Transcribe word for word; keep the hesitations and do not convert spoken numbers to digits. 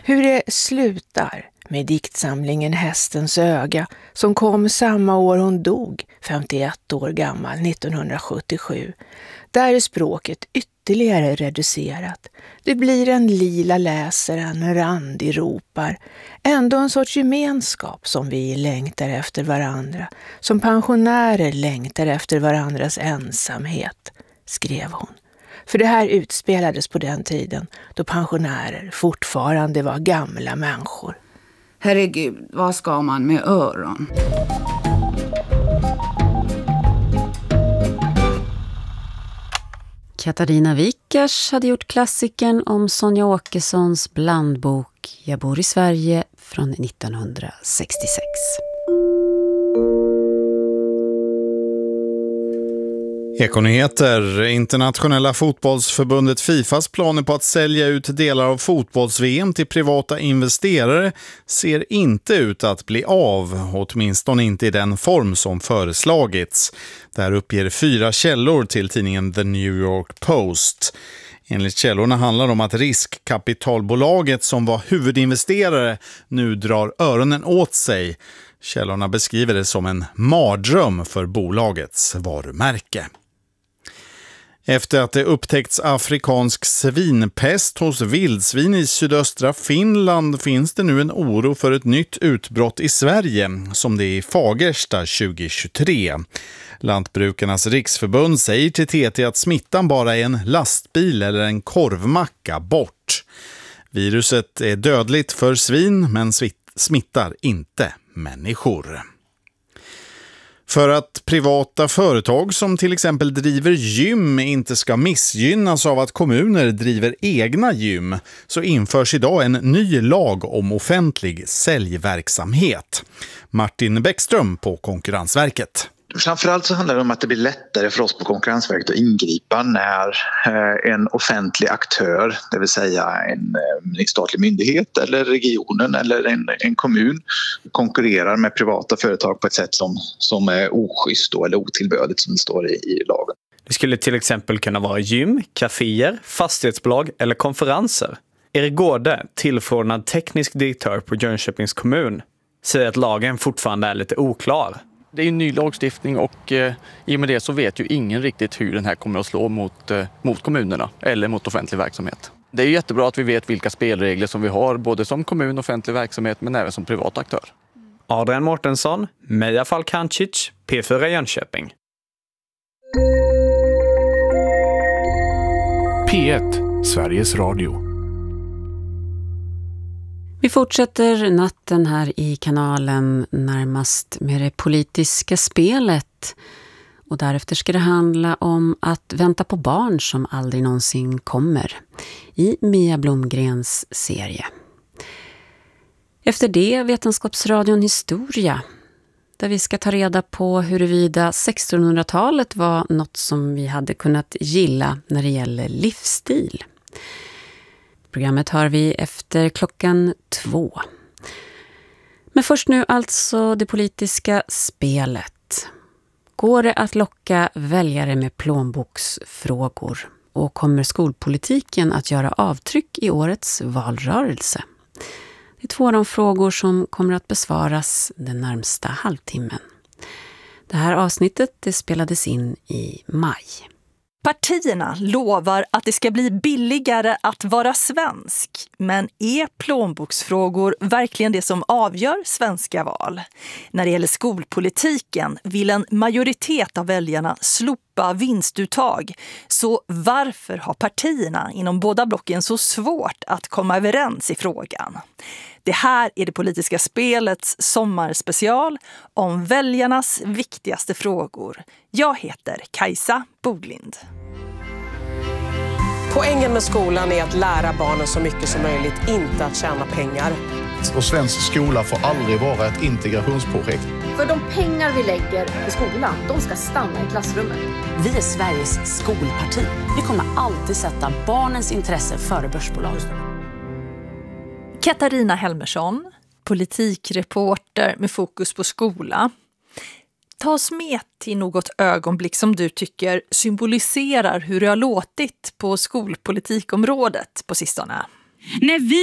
Hur det slutar med diktsamlingen Hästens öga som kom samma år hon dog, femtioett år gammal, nittonhundrasjuttiosju. Där är språket ytterligare reducerat. Det blir en lila läsaren, Randi ropar. Ändå en sorts gemenskap som vi längtar efter varandra. Som pensionärer längtar efter varandras ensamhet, skrev hon. För det här utspelades på den tiden då pensionärer fortfarande var gamla människor. Herregud, vad ska man med öron? Katarina Wickers hade gjort klassikern om Sonja Åkessons blandbok Jag bor i Sverige från nittonhundrasextiosex. Ekonyheter. Internationella fotbollsförbundet Fifas planer på att sälja ut delar av fotbolls-V M till privata investerare ser inte ut att bli av, åtminstone inte i den form som föreslagits. Där uppger fyra källor till tidningen The New York Post. Enligt källorna handlar det om att riskkapitalbolaget som var huvudinvesterare nu drar öronen åt sig. Källorna beskriver det som en mardröm för bolagets varumärke. Efter att det upptäckts afrikansk svinpest hos vildsvin i sydöstra Finland finns det nu en oro för ett nytt utbrott i Sverige, som det är i Fagersta tjugohundratjugotre. Lantbrukarnas riksförbund säger till T T att smittan bara är en lastbil eller en korvmacka bort. Viruset är dödligt för svin men smittar inte människor. För att privata företag som till exempel driver gym inte ska missgynnas av att kommuner driver egna gym så införs idag en ny lag om offentlig säljverksamhet. Martin Bäckström på Konkurrensverket. Framförallt så handlar det om att det blir lättare för oss på Konkurrensverket att ingripa när en offentlig aktör, det vill säga en statlig myndighet eller regionen eller en, en kommun konkurrerar med privata företag på ett sätt som, som är oschysst då, eller otillbörligt som det står i, i lagen. Det skulle till exempel kunna vara gym, kaféer, fastighetsbolag eller konferenser. Erik Gårde, tillförordnad teknisk direktör på Jönköpings kommun, säger att lagen fortfarande är lite oklar. Det är ju en ny lagstiftning och eh, i och med det så vet ju ingen riktigt hur den här kommer att slå mot, eh, mot kommunerna eller mot offentlig verksamhet. Det är ju jättebra att vi vet vilka spelregler som vi har både som kommun, offentlig verksamhet men även som privat aktör. Adrian Mårtensson, Meja Falkancic, P fyra Jönköping. P ett, Sveriges Radio. Vi fortsätter natten här i kanalen närmast med det politiska spelet. Och därefter ska det handla om att vänta på barn som aldrig någonsin kommer i Mia Blomgrens serie. Efter det Vetenskapsradion Historia, där vi ska ta reda på huruvida sextonhundratalet var något som vi hade kunnat gilla när det gäller livsstil. Programmet har vi efter klockan två. Men först nu alltså det politiska spelet. Går det att locka väljare med plånboksfrågor? Och kommer skolpolitiken att göra avtryck i årets valrörelse? Det är två av de frågor som kommer att besvaras den närmsta halvtimmen. Det här avsnittet det spelades in i maj. Partierna lovar att det ska bli billigare att vara svensk. Men är plånboksfrågor verkligen det som avgör svenska val? När det gäller skolpolitiken vill en majoritet av väljarna slopa vinstuttag. Så varför har partierna inom båda blocken så svårt att komma överens i frågan? Det här är det politiska spelets sommarspecial om väljarnas viktigaste frågor. Jag heter Kajsa Bodlind. Poängen med skolan är att lära barnen så mycket som möjligt, inte att tjäna pengar. Och svensk skola får aldrig vara ett integrationsprojekt. För de pengar vi lägger på skolan, de ska stanna i klassrummet. Vi är Sveriges skolparti. Vi kommer alltid sätta barnens intresse före börsbolag. Katarina Helmersson, politikreporter med fokus på skola. Ta oss med till något ögonblick som du tycker symboliserar hur det har låtit på skolpolitikområdet på sistone. När vi